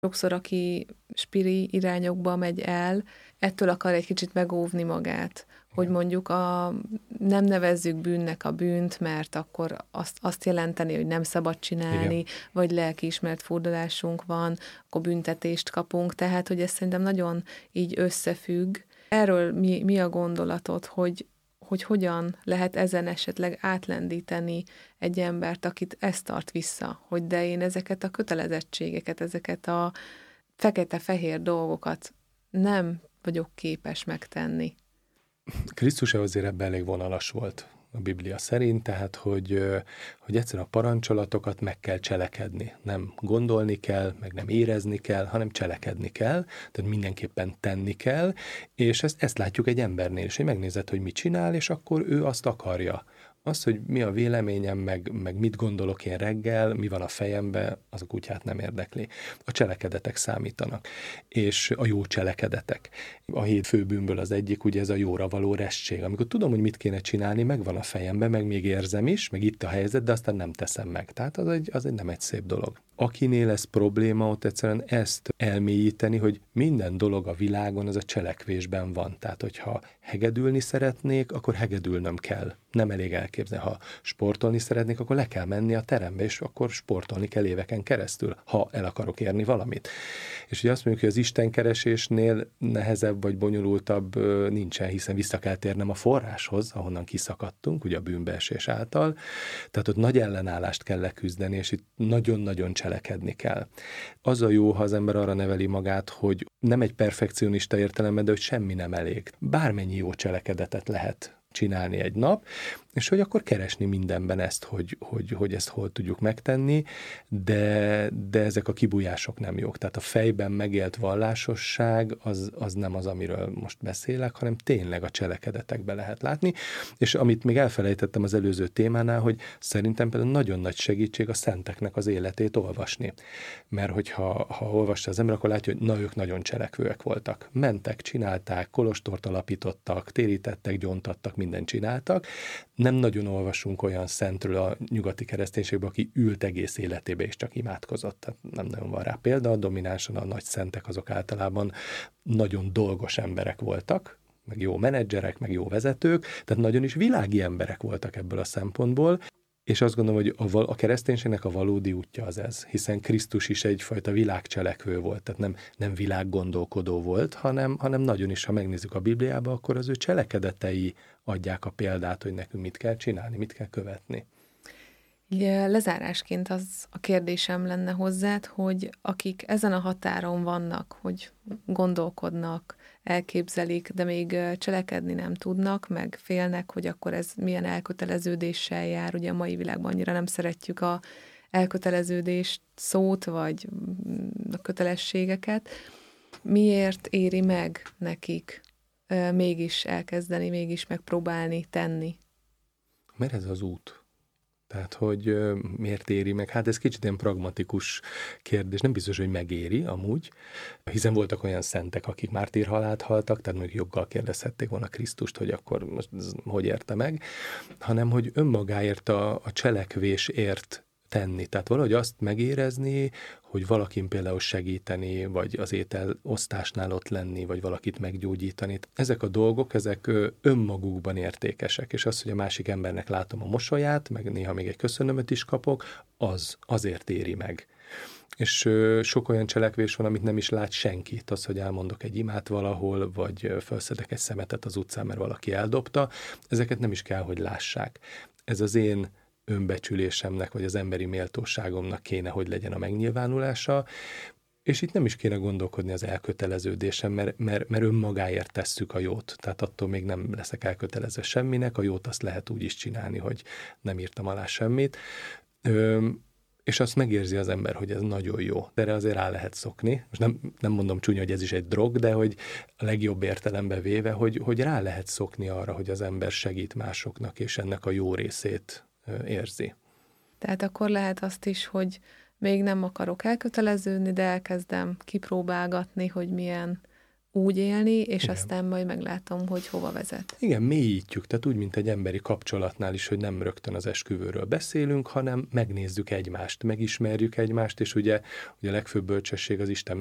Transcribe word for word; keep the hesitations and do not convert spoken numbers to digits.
Sokszor, aki spiri irányokba megy el, ettől akar egy kicsit megóvni magát, hogy mondjuk a, nem nevezzük bűnnek a bűnt, mert akkor azt, azt jelenteni, hogy nem szabad csinálni, igen, vagy lelkiismert furdalásunk van, akkor büntetést kapunk, tehát, hogy ez szerintem nagyon így összefügg. Erről mi, mi a gondolatod, hogy, hogy hogyan lehet ezen esetleg átlendíteni egy embert, akit ezt tart vissza, hogy de én ezeket a kötelezettségeket, ezeket a fekete-fehér dolgokat nem vagyok képes megtenni. Krisztus azért ebben elég vonalas volt a Biblia szerint, tehát hogy, hogy egyszerűen a parancsolatokat meg kell cselekedni. Nem gondolni kell, meg nem érezni kell, hanem cselekedni kell, tehát mindenképpen tenni kell, és ezt, ezt látjuk egy embernél is, hogy megnézed, hogy mit csinál, és akkor ő azt akarja. Az, hogy mi a véleményem, meg, meg mit gondolok én reggel, mi van a fejemben, az a kutyát nem érdekli. A cselekedetek számítanak, és a jó cselekedetek. A hét fő bűnből az egyik, ugye ez a jóra való restség. Amikor tudom, hogy mit kéne csinálni, megvan a fejemben, meg még érzem is, meg itt a helyzet, de aztán nem teszem meg. Tehát az egy, az egy nem egy szép dolog. Akinél ez probléma, ott egyszerűen ezt elmélyíteni, hogy minden dolog a világon az a cselekvésben van. Tehát, hogyha hegedülni szeretnék, akkor hegedülnöm kell. Nem elég elképzelni. Ha sportolni szeretnék, akkor le kell menni a terembe, és akkor sportolni kell éveken keresztül, ha el akarok érni valamit. És ugye azt mondjuk, hogy az istenkeresésnél nehezebb vagy bonyolultabb nincsen, hiszen vissza kell térnem a forráshoz, ahonnan kiszakadtunk, ugye a bűnbeesés által. Tehát ott nagy ellenállást kell leküzdeni, és itt nagyon-nagyon cselekedni kell. Az a jó, ha az ember arra neveli magát, hogy nem egy perfekcionista értelemben, de hogy semmi nem elég. Bármennyi jó cselekedetet lehet csinálni egy nap, és hogy akkor keresni mindenben ezt, hogy, hogy, hogy ezt hol tudjuk megtenni, de, de ezek a kibújások nem jók. Tehát a fejben megélt vallásosság az, az nem az, amiről most beszélek, hanem tényleg a cselekedetekben lehet látni, és amit még elfelejtettem az előző témánál, hogy szerintem például nagyon nagy segítség a szenteknek az életét olvasni. Mert hogyha ha olvassa az ember, akkor látja, hogy na, ők nagyon cselekvőek voltak. Mentek, csinálták, kolostort alapítottak, térítettek, gyóntattak, mindent csináltak. Nem nagyon olvasunk olyan szentről a nyugati kereszténységben, aki ült egész életébe és csak imádkozott. Tehát nem nagyon van rá példa, dominánsan a nagy szentek azok általában nagyon dolgos emberek voltak, meg jó menedzserek, meg jó vezetők, tehát nagyon is világi emberek voltak ebből a szempontból, és azt gondolom, hogy a, a kereszténységnek a valódi útja az ez, hiszen Krisztus is egyfajta világcselekvő volt, tehát nem, nem világgondolkodó volt, hanem, hanem nagyon is, ha megnézzük a Bibliába, akkor az ő cselekedetei adják a példát, hogy nekünk mit kell csinálni, mit kell követni. Ugye lezárásként az a kérdésem lenne hozzád, hogy akik ezen a határon vannak, hogy gondolkodnak, elképzelik, de még cselekedni nem tudnak, meg félnek, hogy akkor ez milyen elköteleződéssel jár. Ugye a mai világban annyira nem szeretjük a elköteleződést, szót, vagy a kötelességeket. Miért éri meg nekik mégis elkezdeni, mégis megpróbálni, tenni? Mert ez az út. Tehát, hogy miért éri meg? Hát ez kicsit ilyen pragmatikus kérdés. Nem biztos, hogy megéri amúgy, hiszen voltak olyan szentek, akik mártírhalált haltak, tehát még joggal kérdezhették volna Krisztust, hogy akkor most hogy érte meg, hanem hogy önmagáért a, a cselekvésért tenni. Tehát valahogy azt megérezni, hogy valakin például segíteni, vagy az étel osztásnál ott lenni, vagy valakit meggyógyítani. Ezek a dolgok, ezek önmagukban értékesek, és az, hogy a másik embernek látom a mosolyát, meg néha még egy köszönömöt is kapok, az azért éri meg. És sok olyan cselekvés van, amit nem is lát senki. Az, hogy elmondok egy imát valahol, vagy felszedek egy szemetet az utcán, mert valaki eldobta, ezeket nem is kell, hogy lássák. Ez az én önbecsülésemnek, vagy az emberi méltóságomnak kéne, hogy legyen a megnyilvánulása, és itt nem is kéne gondolkodni az elköteleződésem, mert, mert, mert önmagáért tesszük a jót. Tehát attól még nem leszek elkötelező semminek, a jót azt lehet úgy is csinálni, hogy nem írtam alá semmit. Ö, és azt megérzi az ember, hogy ez nagyon jó. De erre azért rá lehet szokni. Most nem, nem mondom csúnya, hogy ez is egy drog, de hogy a legjobb értelembe véve, hogy, hogy rá lehet szokni arra, hogy az ember segít másoknak, és ennek a jó részét érzi. Tehát akkor lehet azt is, hogy még nem akarok elköteleződni, de elkezdem kipróbálgatni, hogy milyen úgy élni, és Igen. aztán majd meglátom, hogy hova vezet. Igen, mélyítjük, tehát úgy, mint egy emberi kapcsolatnál is, hogy nem rögtön az esküvőről beszélünk, hanem megnézzük egymást, megismerjük egymást, és ugye, ugye a legfőbb bölcsesség az Isten